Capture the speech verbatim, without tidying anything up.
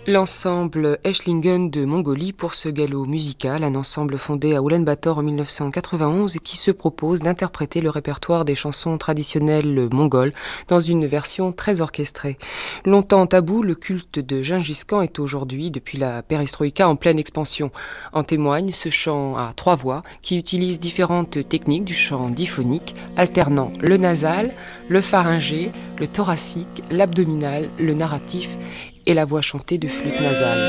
L'ensemble Eschlingen de Mongolie pour ce galop musical, un ensemble fondé à Ulaanbaatar en mille neuf cent quatre-vingt-onze et qui se propose d'interpréter le répertoire des chansons traditionnelles mongoles dans une version très orchestrée. Longtemps tabou, le culte de Gengis Khan est aujourd'hui, depuis la perestroïka, en pleine expansion. En témoigne ce chant à trois voix qui utilise différentes techniques du chant diphonique, alternant le nasal, le pharyngé, le thoracique, l'abdominal, le narratif et la voix chantée de flûte nasale.